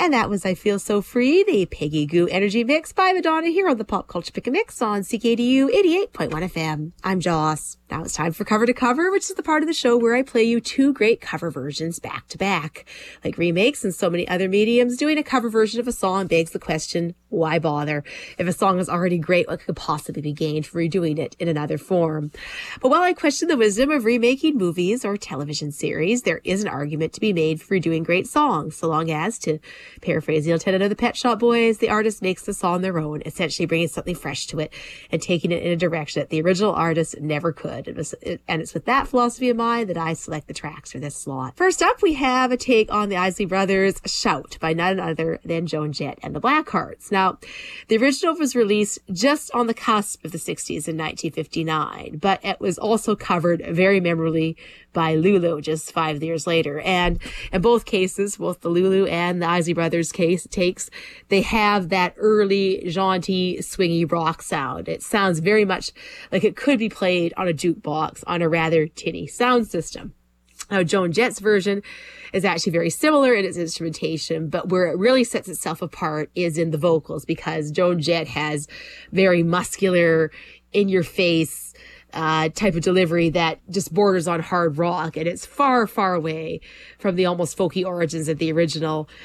And that was I Feel So Free, the Peggy Goo Energy Mix by Madonna here on the Pop Culture Pick a Mix on CKDU 88.1 FM. I'm Joss. Now it's time for Cover to Cover, which is the part of the show where I play you two great cover versions back to back. Like remakes and so many other mediums, doing a cover version of a song begs the question, why bother? If a song is already great, what could possibly be gained from redoing it in another form? But while I question the wisdom of remaking movies or television series, there is an argument to be made for redoing great songs, so long as, to paraphrase the Lieutenant of the Pet Shop Boys, the artist makes the song their own, essentially bringing something fresh to it and taking it in a direction that the original artist never could. And it's with that philosophy in mind that I select the tracks for this slot. First up, we have a take on the Isley Brothers' Shout by none other than Joan Jett and the Blackhearts. Now, the original was released just on the cusp of the 60s in 1959, but it was also covered very memorably by Lulu just 5 years later. And in both cases, both the Lulu and the Isley Brothers takes, they have that early, jaunty, swingy rock sound. It sounds very much like it could be played on a jukebox on a rather tinny sound system. Now, Joan Jett's version is actually very similar in its instrumentation, but where it really sets itself apart is in the vocals, because Joan Jett has very muscular, in-your-face type of delivery that just borders on hard rock, and it's far, far away from the almost folky origins of the original.